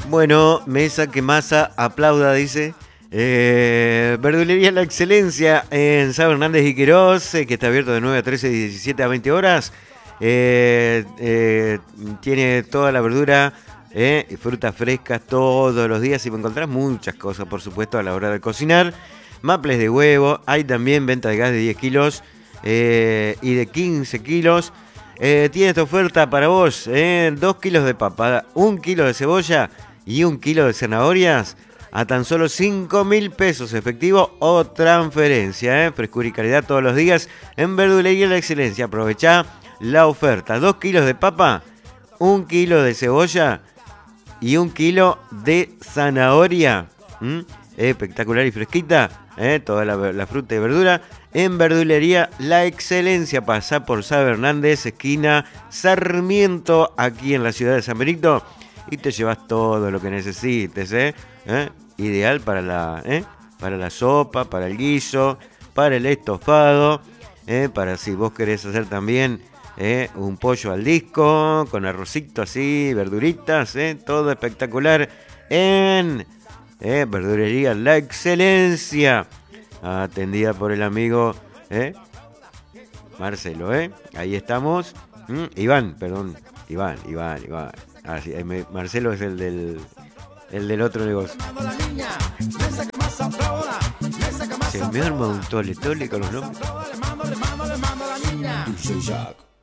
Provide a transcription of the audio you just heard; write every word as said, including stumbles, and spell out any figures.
Bueno, mesa que masa aplauda, dice. Eh, Verdulería La Excelencia en San Hernández y Quirós, eh, que está abierto de nueve a trece y diecisiete a veinte horas. Eh, eh, tiene toda la verdura eh, y frutas frescas todos los días y encontrás muchas cosas, por supuesto, a la hora de cocinar. Maples de huevo, hay también venta de gas de diez kilos eh, y de quince kilos. Eh, tiene esta oferta para vos, eh, dos kilos de papa, un kilo de cebolla y un kilo de zanahorias a tan solo cinco mil pesos efectivo o transferencia. Eh. Frescura y calidad todos los días en Verdulería La Excelencia. Aprovechá la oferta. dos kilos de papa, un kilo de cebolla y un kilo de zanahoria. ¿Mm? Espectacular y fresquita. Eh, toda la, la fruta y verdura en Verdulería La Excelencia. Pasá por San Hernández, esquina Sarmiento, aquí en la ciudad de San Benito, y te llevas todo lo que necesites. ¿eh? ¿Eh? Ideal para la, ¿eh? para la sopa, para el guiso, para el estofado, ¿eh? para si vos querés hacer también ¿eh? un pollo al disco, con arrocito así, verduritas, ¿eh? todo espectacular en ¿eh? Verdulería La Excelencia, atendida por el amigo ¿eh? Marcelo. ¿eh? Ahí estamos. ¿Mm? Iván, perdón, Iván, Iván, Iván. Ah, sí, Marcelo es el del, el del otro negocio. Se me arma un tole tole con los nombres.